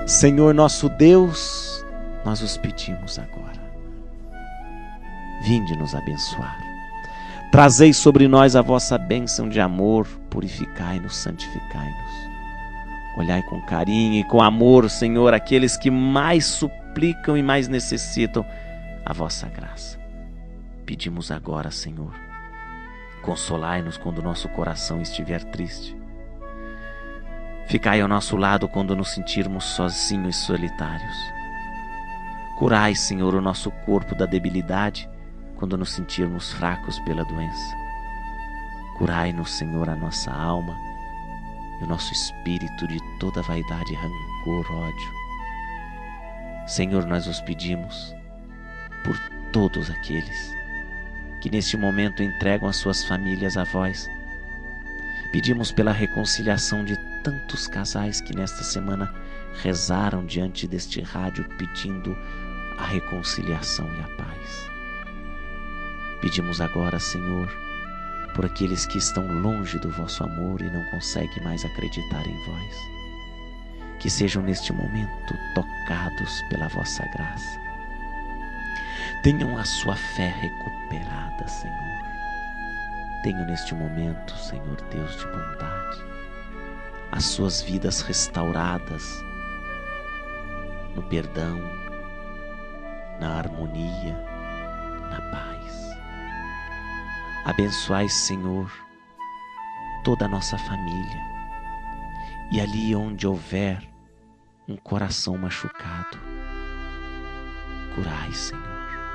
Senhor nosso Deus, nós os pedimos agora. Vinde nos abençoar. Trazei sobre nós a vossa bênção de amor, purificai-nos, santificai-nos. Olhai com carinho e com amor, Senhor, aqueles que mais suplicam e mais necessitam a vossa graça. Pedimos agora, Senhor, consolai-nos quando o nosso coração estiver triste. Ficai ao nosso lado quando nos sentirmos sozinhos e solitários. Curai, Senhor, o nosso corpo da debilidade quando nos sentirmos fracos pela doença. Curai-nos, Senhor, a nossa alma e o nosso espírito de toda vaidade, rancor, ódio. Senhor, nós os pedimos por todos aqueles que neste momento entregam as suas famílias a vós. Pedimos pela reconciliação de tantos casais que nesta semana rezaram diante deste rádio pedindo a reconciliação e a paz. Pedimos agora, Senhor, por aqueles que estão longe do vosso amor e não conseguem mais acreditar em vós, que sejam neste momento tocados pela vossa graça. Tenham a sua fé recuperada, Senhor. Tenham neste momento, Senhor Deus de bondade, as suas vidas restauradas no perdão, na harmonia, na paz. Abençoai, Senhor, toda a nossa família, e ali onde houver um coração machucado, curai, Senhor.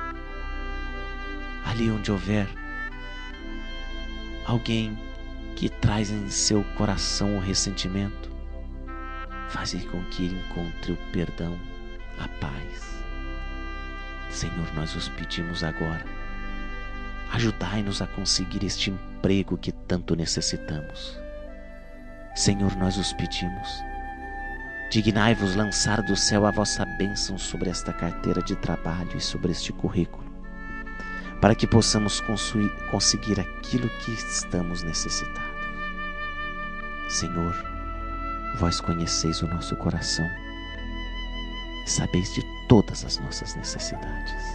Ali onde houver alguém que traz em seu coração o ressentimento, faze com que ele encontre o perdão, a paz. Senhor, nós os pedimos agora, ajudai-nos a conseguir este emprego que tanto necessitamos. Senhor, nós os pedimos, dignai-vos lançar do céu a vossa bênção sobre esta carteira de trabalho e sobre este currículo, para que possamos conseguir aquilo que estamos necessitados. Senhor, vós conheceis o nosso coração, sabeis de todas as nossas necessidades.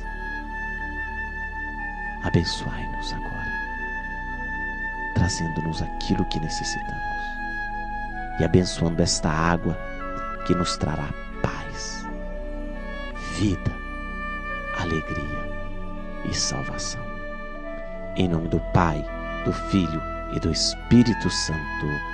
Abençoai-nos agora, trazendo-nos aquilo que necessitamos e abençoando esta água que nos trará paz, vida, alegria e salvação. Em nome do Pai, do Filho e do Espírito Santo.